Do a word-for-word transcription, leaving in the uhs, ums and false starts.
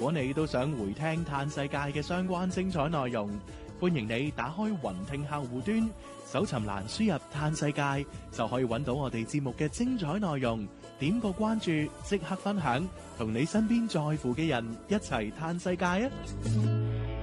果你都想回聽嘆世界嘅相關精彩內容，歡迎你打開雲聽客戶端，搜尋欄輸入嘆世界，就可以揾到我哋節目嘅精彩內容。點個關注，即刻分享，同你身邊在乎嘅人一齊嘆世界啊！